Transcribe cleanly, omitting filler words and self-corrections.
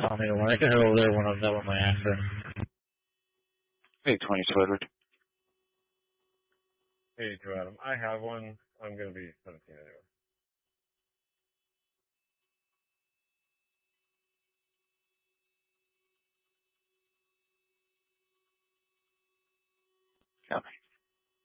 call me when I get over there when I'm done with my accident. Hey, 22 Edward. Hey, to Adam. I have one. I'm going to be 17 anyway. Copy.